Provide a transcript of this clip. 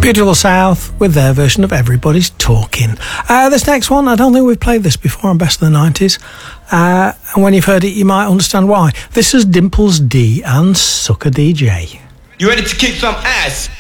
Beautiful South with their version of Everybody's Talking. This next one, I don't think we've played this before on Best of the 90s. And when you've heard it, you might understand why. This is Dimples D and Sucker DJ. You ready to kick some ass?